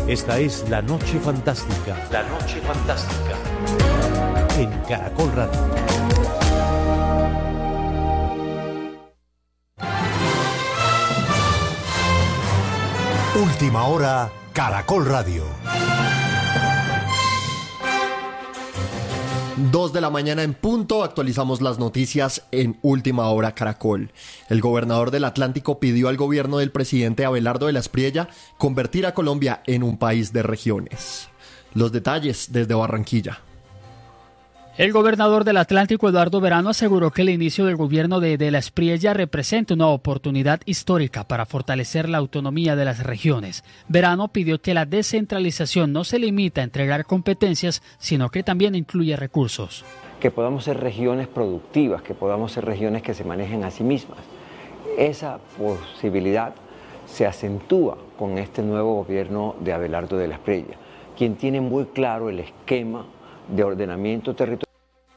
Esta es La Noche Fantástica. La Noche Fantástica. En Caracol Radio. Última hora, Caracol Radio. 2 de la mañana en punto, actualizamos las noticias en Última Hora Caracol. El gobernador del Atlántico pidió al gobierno del presidente Abelardo de la Espriella convertir a Colombia en un país de regiones. Los detalles desde Barranquilla. El gobernador del Atlántico, Eduardo Verano, aseguró que el inicio del gobierno de la Espriella representa una oportunidad histórica para fortalecer la autonomía de las regiones. Verano pidió que la descentralización no se limita a entregar competencias, sino que también incluye recursos. Que podamos ser regiones productivas, que podamos ser regiones que se manejen a sí mismas. Esa posibilidad se acentúa con este nuevo gobierno de Abelardo de la Espriella, quien tiene muy claro el esquema de ordenamiento territorial.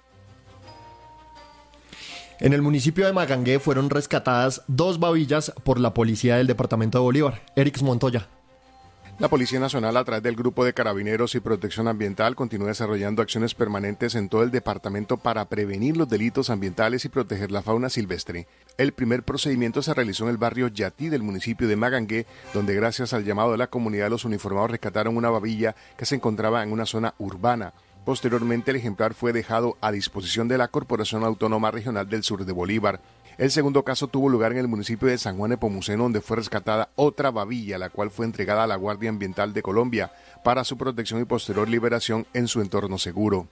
En el municipio de Magangué fueron rescatadas 2 babillas por la policía del departamento de Bolívar. Erix Montoya. La Policía Nacional, a través del Grupo de Carabineros y Protección Ambiental, continúa desarrollando acciones permanentes en todo el departamento para prevenir los delitos ambientales y proteger la fauna silvestre. El primer procedimiento se realizó en el barrio Yatí del municipio de Magangué, donde gracias al llamado de la comunidad los uniformados rescataron una babilla que se encontraba en una zona urbana. Posteriormente, el ejemplar fue dejado a disposición de la Corporación Autónoma Regional del Sur de Bolívar. El segundo caso tuvo lugar en el municipio de San Juan de Pomuceno, donde fue rescatada otra babilla, la cual fue entregada a la Guardia Ambiental de Colombia para su protección y posterior liberación en su entorno seguro.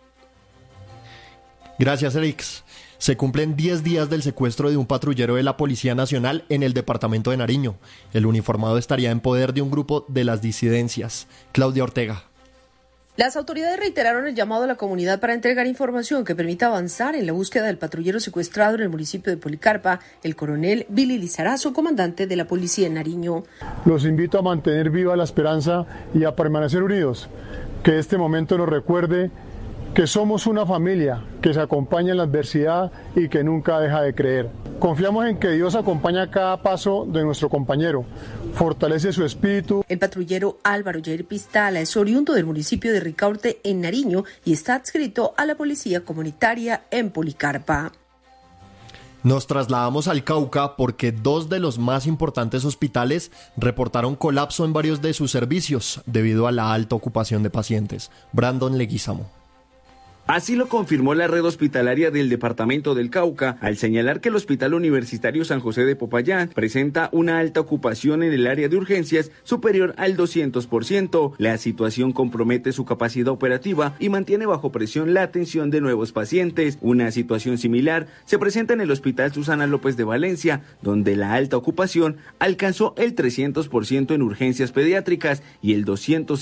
Gracias, Erix. Se cumplen 10 días del secuestro de un patrullero de la Policía Nacional en el departamento de Nariño. El uniformado estaría en poder de un grupo de las disidencias. Claudia Ortega. Las autoridades reiteraron el llamado a la comunidad para entregar información que permita avanzar en la búsqueda del patrullero secuestrado en el municipio de Policarpa, el coronel Billy Lizarazo, comandante de la policía en Nariño. Los invito a mantener viva la esperanza y a permanecer unidos. Que este momento nos recuerde que somos una familia que se acompaña en la adversidad y que nunca deja de creer. Confiamos en que Dios acompaña cada paso de nuestro compañero, fortalece su espíritu. El patrullero Álvaro Jair Pistala es oriundo del municipio de Ricaurte en Nariño y está adscrito a la policía comunitaria en Policarpa. Nos trasladamos al Cauca porque 2 de los más importantes hospitales reportaron colapso en varios de sus servicios debido a la alta ocupación de pacientes. Brandon Leguizamo. Así lo confirmó la red hospitalaria del departamento del Cauca al señalar que el Hospital Universitario San José de Popayán presenta una alta ocupación en el área de urgencias superior al 200%. La situación compromete su capacidad operativa y mantiene bajo presión la atención de nuevos pacientes. Una situación similar se presenta en el Hospital Susana López de Valencia, donde la alta ocupación alcanzó el 300% en urgencias pediátricas y el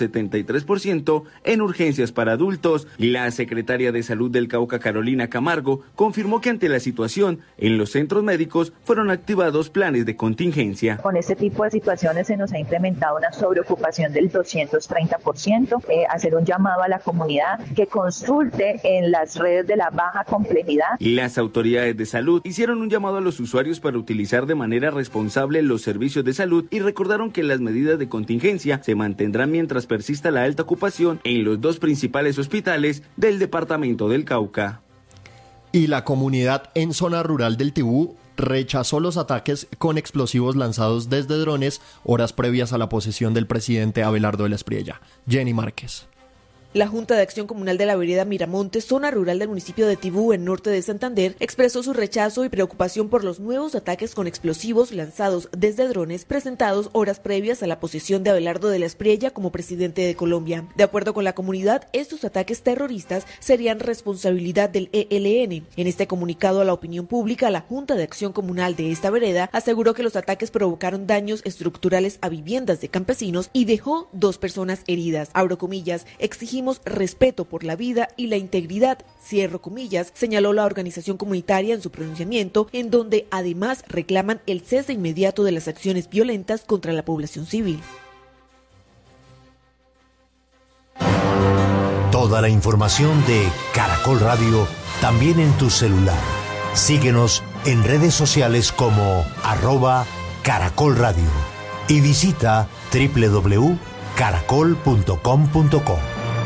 273% en urgencias para adultos. La secretaria de Salud del Cauca, Carolina Camargo, confirmó que ante la situación en los centros médicos fueron activados planes de contingencia. Con este tipo de situaciones se nos ha implementado una sobreocupación del 230%, hacer un llamado a la comunidad que consulte en las redes de la baja complejidad. Las autoridades de salud hicieron un llamado a los usuarios para utilizar de manera responsable los servicios de salud y recordaron que las medidas de contingencia se mantendrán mientras persista la alta ocupación en los 2 principales hospitales del departamento del Cauca. Y la comunidad en zona rural del Tibú rechazó los ataques con explosivos lanzados desde drones horas previas a la posesión del presidente Abelardo de la Espriella. Jenny Márquez. La Junta de Acción Comunal de la vereda Miramontes, zona rural del municipio de Tibú, en norte de Santander, expresó su rechazo y preocupación por los nuevos ataques con explosivos lanzados desde drones presentados horas previas a la posesión de Abelardo de la Espriella como presidente de Colombia. De acuerdo con la comunidad, estos ataques terroristas serían responsabilidad del ELN. En este comunicado a la opinión pública, la Junta de Acción Comunal de esta vereda aseguró que los ataques provocaron daños estructurales a viviendas de campesinos y dejó 2 personas heridas. Abro comillas, exigimos respeto por la vida y la integridad, cierro comillas, señaló la organización comunitaria en su pronunciamiento, en donde además reclaman el cese inmediato de las acciones violentas contra la población civil. Toda la información de Caracol Radio también en tu celular. Síguenos en redes sociales como @Caracol Radio y visita www.caracolradio.com. caracol.com.co.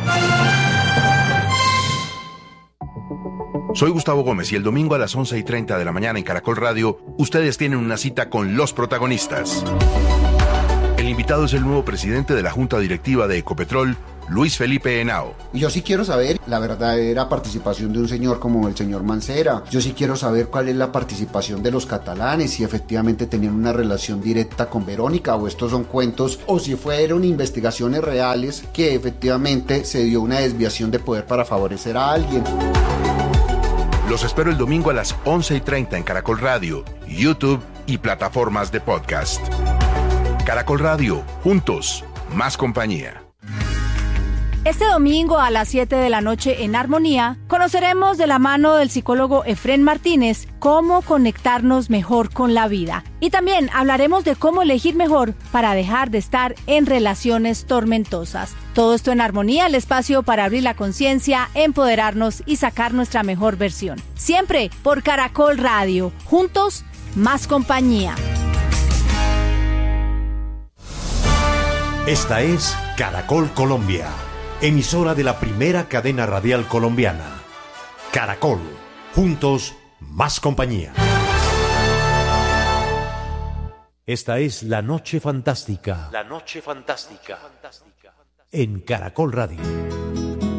Soy Gustavo Gómez y el domingo a las 11:30 de la mañana en Caracol Radio, ustedes tienen una cita con los protagonistas. El invitado es el nuevo presidente de la Junta Directiva de Ecopetrol, Luis Felipe Henao. Yo sí quiero saber la verdadera participación de un señor como el señor Mancera. Yo sí quiero saber cuál es la participación de los catalanes, si efectivamente tenían una relación directa con Verónica o estos son cuentos, o si fueron investigaciones reales que efectivamente se dio una desviación de poder para favorecer a alguien. Los espero el domingo a las 11:30 en Caracol Radio, YouTube y plataformas de podcast. Caracol Radio, juntos, más compañía. Este domingo a las 7 de la noche en Armonía, conoceremos de la mano del psicólogo Efrén Martínez cómo conectarnos mejor con la vida. Y también hablaremos de cómo elegir mejor para dejar de estar en relaciones tormentosas. Todo esto en Armonía, el espacio para abrir la conciencia, empoderarnos y sacar nuestra mejor versión. Siempre por Caracol Radio. Juntos, más compañía. Esta es Caracol Colombia, emisora de la primera cadena radial colombiana. Caracol, juntos, más compañía. Esta es La Noche Fantástica. La Noche Fantástica. En Caracol Radio.